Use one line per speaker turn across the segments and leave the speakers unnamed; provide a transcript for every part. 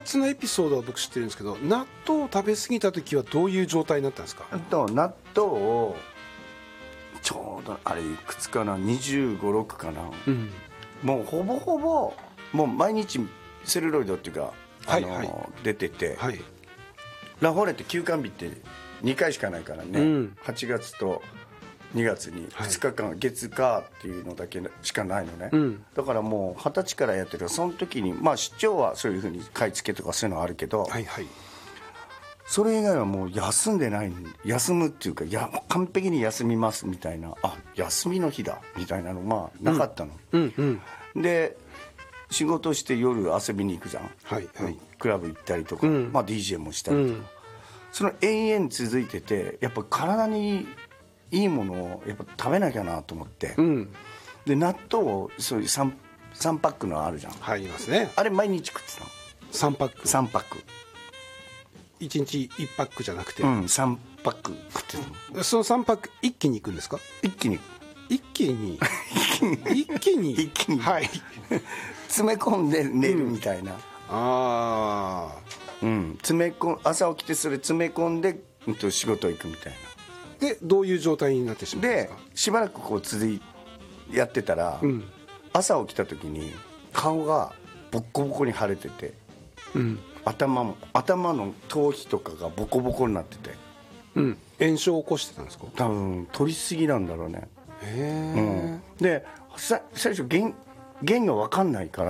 そのエピソードは僕知ってるんですけど、納豆を食べ過ぎた時はどういう状態になったんですか？
納豆をちょうどあれいくつかな、25、6かな、もうほぼほぼもう毎日セルロイドっていうか出てて、ラフォーレって休館日って2回しかないからね、8月と2月に2日間、月火っていうのだけしかないのね、だからもう20歳からやってる、その時にまあ出張はそういうふうに買い付けとかそういうのあるけど、それ以外はもう休んでない、休むっていうか、完璧に休みますみたいな、あ、休みの日だみたいなのまあなかったの、で仕事して夜遊びに行くじゃん、クラブ行ったりとか、まあ、DJ もしたりとか、その延々続いてて、やっぱ体にいいものをやっぱ食べなきゃなと思って、で納豆をそういう 3パックのあるじゃん、
入りますね。
あれ毎日食ってたの。3パック1
日1パックじゃなくて、
3パック食って
た。その3パック一気にいくんですか？一気にはい
詰め込んで寝るみたいな、朝起きてそれ詰め込んで仕事行くみたいな。
でどういう状態になってしまうんですか？
でしばらくこうやってたら、朝起きた時に顔がボッコボコに腫れてて、頭の頭皮とかがボコボコになってて、
炎症を起こしてたんですか？
多分取りすぎなんだろうね。で最初原因が分かんないから、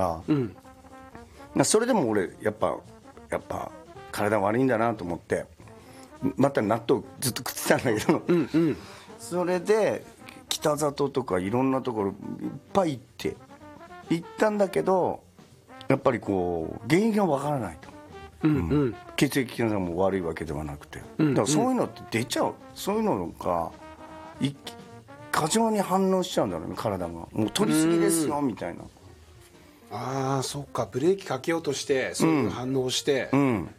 それでも俺やっぱ体悪いんだなと思ってまた納豆ずっと食ってたんだけど、それで北里とかいろんなところいっぱい行ったんだけど、やっぱりこう原因が分からないと、血液検査も悪いわけではなくて、だからそういうのって出ちゃう、そういうのが過剰に反応しちゃうんだろうね、体が。もう取りすぎですよみたいな。
ああ、そっか、ブレーキかけようとしてそういう反応をして、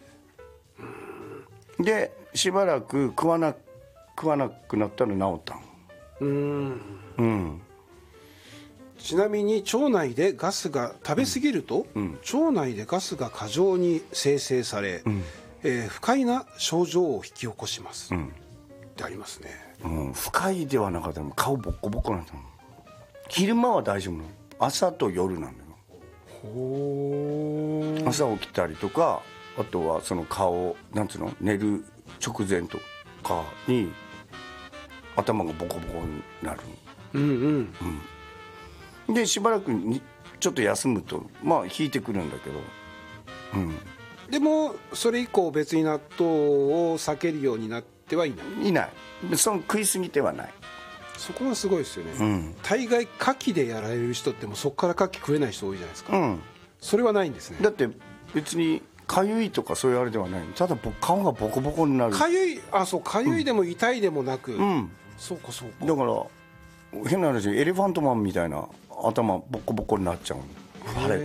でしばらく食わなくなったら治ったの。
ちなみに腸内でガスが食べ過ぎると、腸内でガスが過剰に生成され、不快な症状を引き起こします、ってありますね。
不快ではなかったの、顔ボッコボコなんだ。昼間は大丈夫なの、朝と夜なのよ。朝起きたりとか、あとはその顔なんつうの、寝る直前とかに頭がボコボコになる。でしばらくちょっと休むとまあ引いてくるんだけど、
でもそれ以降別に納豆を避けるようになってはいない。
その食い過ぎてはない。
そこがすごいですよね、大概牡蠣でやられる人ってもうそこから牡蠣食えない人多いじゃないですか、それはないんですね。
だって別にかゆいとかそういうあれではない、ただ顔がボコボコになる。
かゆいでも痛いでもなく、そうか
だから変な話、エレファントマンみたいな頭ボコボコになっちゃうの、腫れて。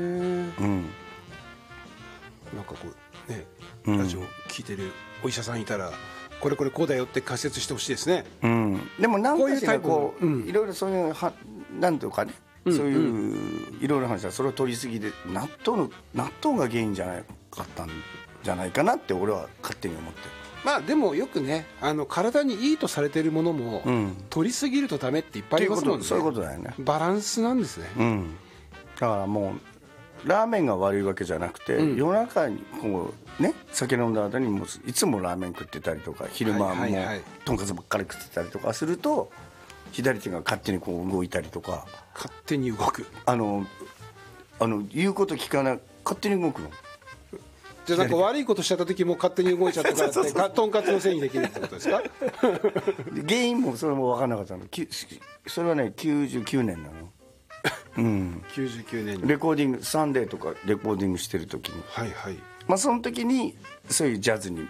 なんかこうね、ラジオ聞いてるお医者さんいたらこれこうだよって解説してほしいですね。
でも何かしらこういろいろそういうなんていうかね、そういういろいろ話はそれを取りすぎで納豆が原因じゃなかったんじゃないかなって俺は勝手に思ってる。
まあでもよくね、体にいいとされてるものも、取りすぎるとダメっていっぱいありますもんね。
そういうことだよね。
バランスなんですね。
だからもうラーメンが悪いわけじゃなくて、夜中にこうね酒飲んだ後にもいつもラーメン食ってたりとか、昼間もとんかつばっかり食ってたりとかすると、左手が勝手にこう動いたりとか。
勝手に動く。
言うこと聞かない、勝手に動くの。
じゃあなんか悪いことしちゃった時も勝手に動いちゃったからってとんかつのせいにできるってことですか？
原因もそれも分からなかったの。それはね99年なの。
99年に
レコーディング、サンデーとかレコーディングしてる時に、その時にそういうジャズ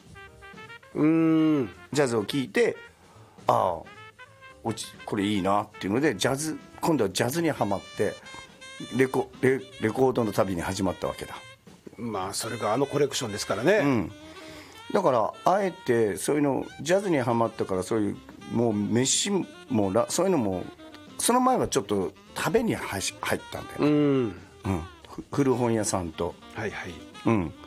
を聴いて、これいいなっていうので今度はジャズにはまってレコードの旅に始まったわけだ。
まあそれがコレクションですからね、
だからあえてそういうのジャズにはまったから、そういうもう飯もそういうのもその前はちょっと食べに入ったんだよね、古本屋さんと、 うん